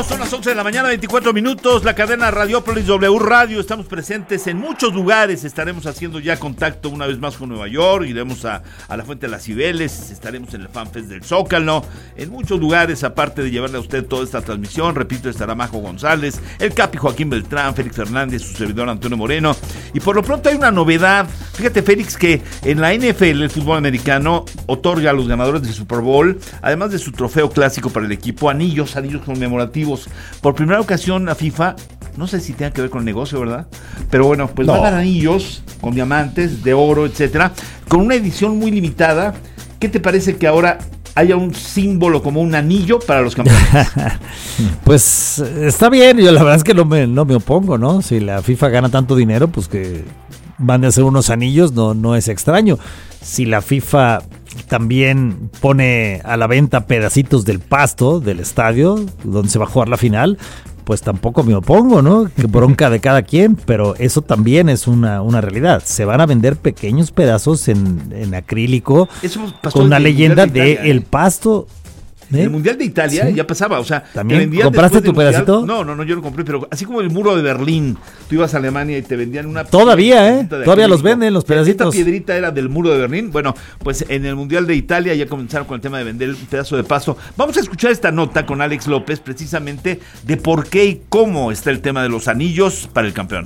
Son las 11 de la mañana, 24 minutos, la cadena Radiopolis W Radio, estamos presentes en muchos lugares, estaremos haciendo ya contacto una vez más con Nueva York, iremos a la Fuente de las Cibeles, estaremos en el FanFest del Zócalo, en muchos lugares, aparte de llevarle a usted toda esta transmisión, repito, estará Majo González, el Capi Joaquín Beltrán, Félix Fernández, su servidor Antonio Moreno, y por lo pronto hay una novedad, fíjate Félix, que en la NFL, el fútbol americano, otorga a los ganadores del Super Bowl, además de su trofeo clásico para el equipo, anillos conmemorativos. Por primera ocasión la FIFA, no sé si tenga que ver con el negocio, ¿verdad? Pero bueno, pues va a dar anillos con diamantes, de oro, etcétera, con una edición muy limitada. ¿Qué te parece que ahora haya un símbolo como un anillo para los campeones? Pues está bien, yo la verdad es que no me opongo, ¿no? Si la FIFA gana tanto dinero, pues que van a hacer unos anillos, no es extraño. Si la FIFA también pone a la venta pedacitos del pasto del estadio donde se va a jugar la final, pues tampoco me opongo, ¿no? Que bronca de cada quien, pero eso también es una realidad. Se van a vender pequeños pedazos en acrílico con una leyenda de el pasto. En el Mundial de Italia ya pasaba, o sea, ¿también compraste tu pedacito? No, yo lo compré, pero así como el muro de Berlín, tú ibas a Alemania y te vendían una... Todavía, todavía los venden los pedacitos. Esta piedrita era del muro de Berlín. Bueno, pues en el Mundial de Italia ya comenzaron con el tema de vender un pedazo de pasto. Vamos a escuchar esta nota con Alex López, precisamente de por qué y cómo está el tema de los anillos para el campeón.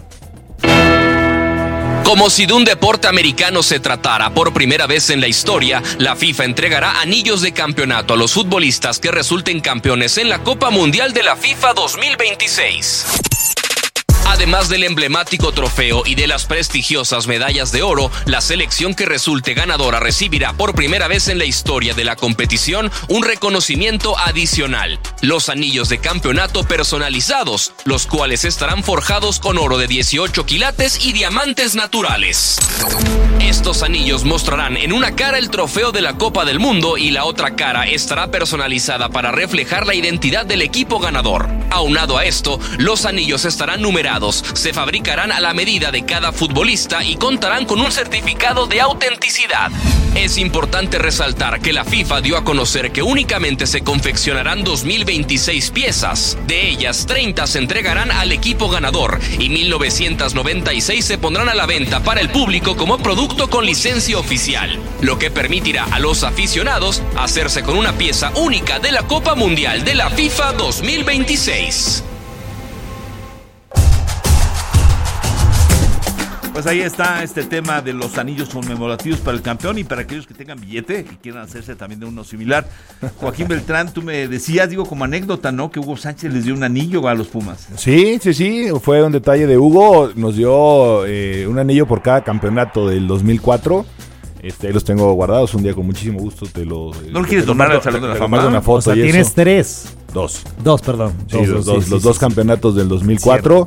Como si de un deporte americano se tratara, por primera vez en la historia, la FIFA entregará anillos de campeonato a los futbolistas que resulten campeones en la Copa Mundial de la FIFA 2026. Además del emblemático trofeo y de las prestigiosas medallas de oro, la selección que resulte ganadora recibirá por primera vez en la historia de la competición un reconocimiento adicional: los anillos de campeonato personalizados, los cuales estarán forjados con oro de 18 quilates y diamantes naturales. Estos anillos mostrarán en una cara el trofeo de la Copa del Mundo y la otra cara estará personalizada para reflejar la identidad del equipo ganador. Aunado a esto, los anillos estarán numerados, se fabricarán a la medida de cada futbolista y contarán con un certificado de autenticidad. Es importante resaltar que la FIFA dio a conocer que únicamente se confeccionarán 2026 piezas. De ellas, 30 se entregarán al equipo ganador y 1996 se pondrán a la venta para el público como producto con licencia oficial, lo que permitirá a los aficionados hacerse con una pieza única de la Copa Mundial de la FIFA 2026. Pues ahí está este tema de los anillos conmemorativos para el campeón y para aquellos que tengan billete y quieran hacerse también de uno similar. Joaquín Beltrán, tú me decías, digo como anécdota, ¿no?, que Hugo Sánchez les dio un anillo a los Pumas. Sí, fue un detalle de Hugo, nos dio un anillo por cada campeonato del 2004. Ahí los tengo guardados, un día con muchísimo gusto te lo... ¿No lo quieres donar al Salón de la Fama? Una foto, o sea, tienes eso. 3. Dos, perdón. Sí, los dos campeonatos del 2004.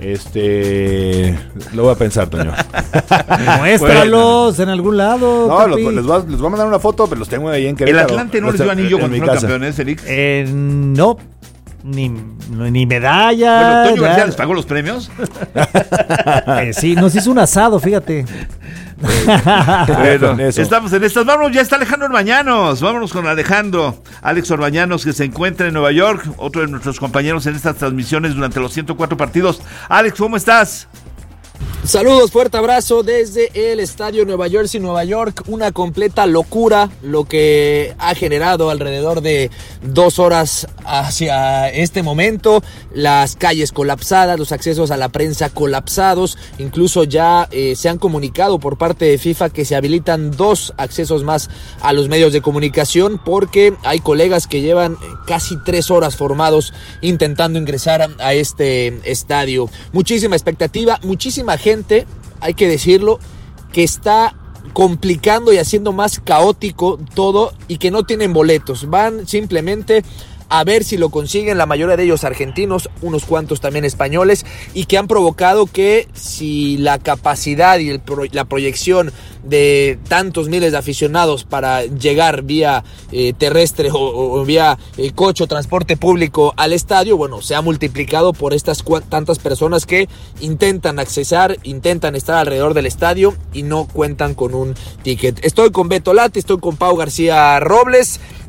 Lo voy a pensar, Toño. Muéstralos en algún lado. No, les voy a mandar una foto, pero los tengo ahí en Querétaro. ¿El Atlante no les dio anillo cuando fueron campeones, Félix? No. Ni medalla. Bueno, ¿Toño García les pagó los premios? Sí, nos hizo un asado, fíjate. Bueno, estamos en estas. Vámonos, ya está Alejandro Orbañanos. Vámonos con Alejandro. Alex Orbañanos, que se encuentra en Nueva York, otro de nuestros compañeros en estas transmisiones durante los 104 partidos. Alex, ¿cómo estás? Saludos, fuerte abrazo desde el estadio Nueva Jersey, Nueva York. Una completa locura lo que ha generado alrededor de 2 horas hacia este momento. Las calles colapsadas, los accesos a la prensa colapsados. Incluso ya se han comunicado por parte de FIFA que se habilitan 2 accesos más a los medios de comunicación, porque hay colegas que llevan casi 3 horas formados intentando ingresar a este estadio. Muchísima expectativa, muchísima gente, hay que decirlo, que está complicando y haciendo más caótico todo y que no tienen boletos. Van simplemente a ver si lo consiguen, la mayoría de ellos argentinos, unos cuantos también españoles, y que han provocado que si la capacidad y la proyección de tantos miles de aficionados para llegar vía terrestre o vía coche o transporte público al estadio, bueno, se ha multiplicado por estas tantas personas que intentan accesar, intentan estar alrededor del estadio y no cuentan con un ticket. Estoy con Beto Lati, estoy con Pau García Robles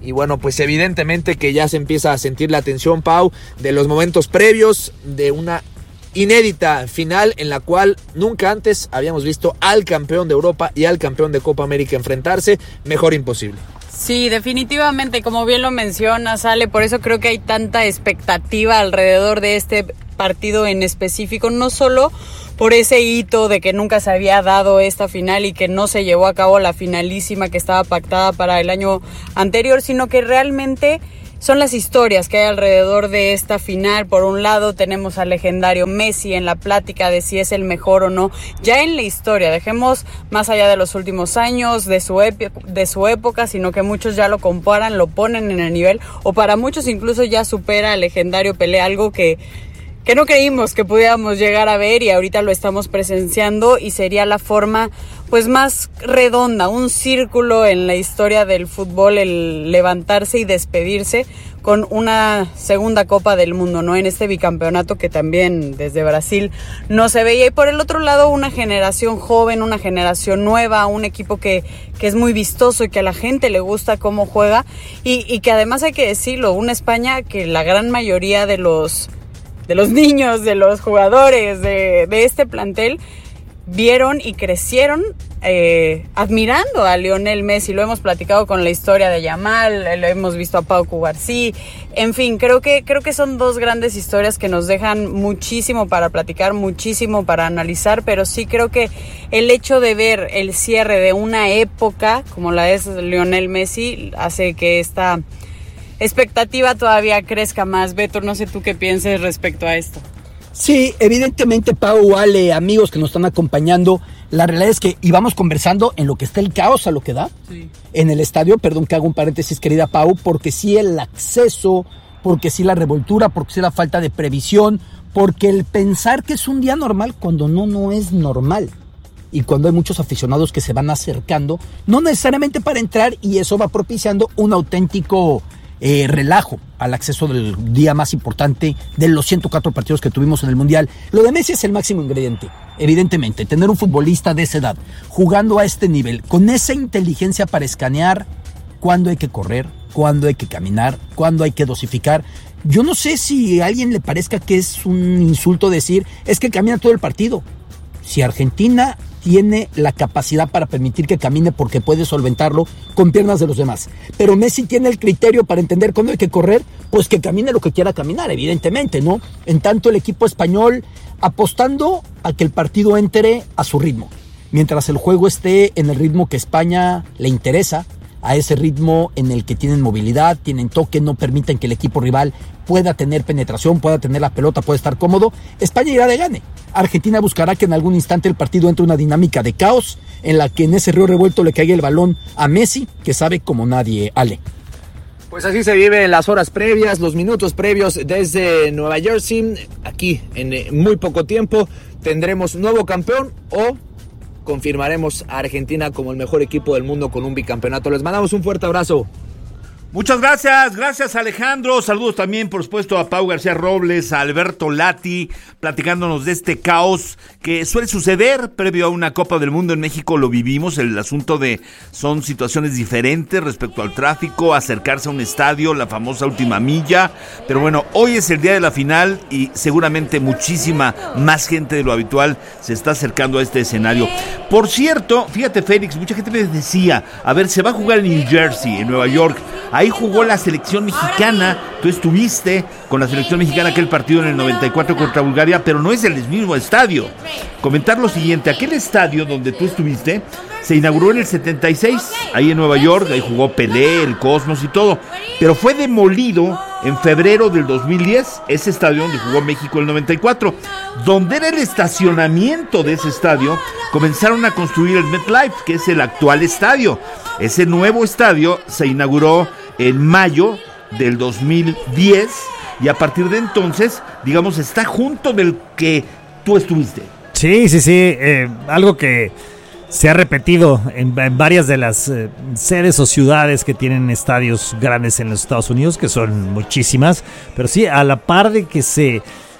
Y bueno, pues evidentemente que ya se empieza a sentir la tensión, Pau, de los momentos previos de una inédita final en la cual nunca antes habíamos visto al campeón de Europa y al campeón de Copa América enfrentarse. Mejor imposible. Sí, definitivamente, como bien lo mencionas, Ale, por eso creo que hay tanta expectativa alrededor de este partido en específico, no solo por ese hito de que nunca se había dado esta final y que no se llevó a cabo la finalísima que estaba pactada para el año anterior, sino que realmente son las historias que hay alrededor de esta final. Por un lado tenemos al legendario Messi en la plática de si es el mejor o no, ya en la historia, dejemos más allá de los últimos años, de su época, sino que muchos ya lo comparan, lo ponen en el nivel, o para muchos incluso ya supera al legendario Pelé, algo que no creímos que pudiéramos llegar a ver y ahorita lo estamos presenciando, y sería la forma pues más redonda, un círculo en la historia del fútbol, el levantarse y despedirse con una segunda Copa del Mundo, ¿no? En este bicampeonato que también desde Brasil no se veía. Y por el otro lado, una generación joven, una generación nueva, un equipo que es muy vistoso y que a la gente le gusta cómo juega, y que además hay que decirlo, una España que la gran mayoría de los niños, de los jugadores de este plantel vieron y crecieron admirando a Lionel Messi. Lo hemos platicado con la historia de Yamal, lo hemos visto a Pau Cubarsí, en fin, creo que son dos grandes historias que nos dejan muchísimo para platicar, muchísimo para analizar, pero sí creo que el hecho de ver el cierre de una época como la es Lionel Messi hace que esta expectativa todavía crezca más. Beto, no sé tú qué pienses respecto a esto. Sí, evidentemente, Pau, Ale, amigos que nos están acompañando, la realidad es que íbamos conversando en lo que está el caos a lo que da en el estadio. Perdón que hago un paréntesis, querida Pau, porque sí el acceso, porque sí la revoltura, porque sí la falta de previsión, porque el pensar que es un día normal cuando no es normal. Y cuando hay muchos aficionados que se van acercando, no necesariamente para entrar, y eso va propiciando un auténtico relajo al acceso del día más importante de los 104 partidos que tuvimos en el Mundial. Lo de Messi es el máximo ingrediente, evidentemente. Tener un futbolista de esa edad, jugando a este nivel, con esa inteligencia para escanear cuándo hay que correr, cuándo hay que caminar, cuándo hay que dosificar. Yo no sé si a alguien le parezca que es un insulto decir, es que camina todo el partido. Si Argentina tiene la capacidad para permitir que camine porque puede solventarlo con piernas de los demás, pero Messi tiene el criterio para entender cuándo hay que correr, pues que camine lo que quiera caminar, evidentemente, ¿no? En tanto, el equipo español apostando a que el partido entre a su ritmo, mientras el juego esté en el ritmo que España le interesa, a ese ritmo en el que tienen movilidad, tienen toque, no permiten que el equipo rival pueda tener penetración, pueda tener la pelota, pueda estar cómodo. España irá de gane. Argentina buscará que en algún instante el partido entre una dinámica de caos en la que en ese río revuelto le caiga el balón a Messi, que sabe como nadie, Ale. Pues así se vive en las horas previas, los minutos previos desde Nueva Jersey. Aquí en muy poco tiempo tendremos nuevo campeón o confirmaremos a Argentina como el mejor equipo del mundo con un bicampeonato. Les mandamos un fuerte abrazo. Muchas gracias Alejandro, saludos también por supuesto a Pau García Robles, a Alberto Lati, platicándonos de este caos que suele suceder previo a una Copa del Mundo. En México lo vivimos, el asunto de son situaciones diferentes respecto al tráfico, acercarse a un estadio, la famosa última milla, pero bueno, hoy es el día de la final y seguramente muchísima más gente de lo habitual se está acercando a este escenario. Por cierto, fíjate Félix, mucha gente me decía, a ver, se va a jugar en New Jersey, en Nueva York. Ahí jugó la selección mexicana, tú estuviste con la selección mexicana aquel partido en el 94 contra Bulgaria, pero no es el mismo estadio. Comentar lo siguiente, aquel estadio donde tú estuviste se inauguró en el 76, ahí en Nueva York, ahí jugó Pelé, el Cosmos y todo, pero fue demolido en febrero del 2010, ese estadio donde jugó México en el 94, donde era el estacionamiento de ese estadio, comenzaron a construir el MetLife, que es el actual estadio. Ese nuevo estadio se inauguró en mayo del 2010 y a partir de entonces, digamos, está junto del que tú estuviste. Sí, algo que se ha repetido en varias de las sedes o ciudades que tienen estadios grandes en los Estados Unidos, que son muchísimas, pero sí, a la par de que se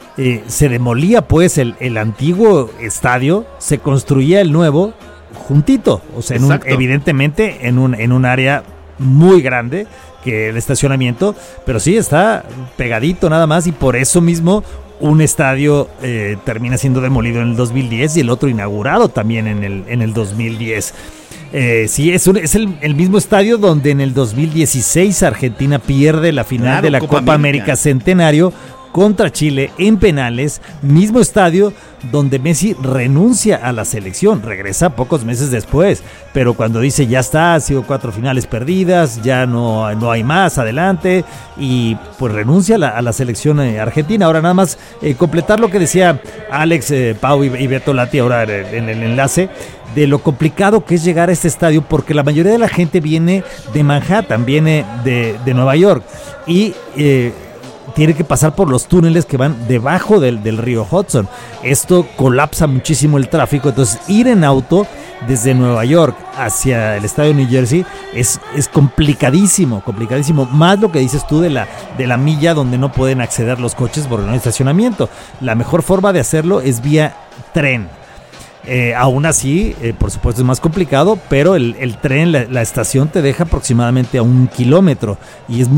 demolía pues el antiguo estadio, se construía el nuevo juntito, o sea, evidentemente en un área muy grande que el estacionamiento, pero sí está pegadito nada más, y por eso mismo un estadio termina siendo demolido en el 2010 y el otro inaugurado también en el 2010. Sí, es el mismo estadio donde en el 2016 Argentina pierde la final de la Copa América Centenario contra Chile en penales, mismo estadio donde Messi renuncia a la selección, regresa pocos meses después, pero cuando dice ya está, han sido 4 finales perdidas, ya no hay más adelante, y pues renuncia a la selección argentina. Ahora nada más completar lo que decía Alex, Pau y Beto Lati ahora en el enlace, de lo complicado que es llegar a este estadio, porque la mayoría de la gente viene de Manhattan, viene de Nueva York, y tiene que pasar por los túneles que van debajo del río Hudson. Esto colapsa muchísimo el tráfico, entonces ir en auto desde Nueva York hacia el estadio New Jersey es complicadísimo, más lo que dices tú de la milla donde no pueden acceder los coches porque no hay estacionamiento. La mejor forma de hacerlo es vía tren. Aún así, por supuesto es más complicado, pero el tren, la estación te deja aproximadamente a 1 kilómetro y es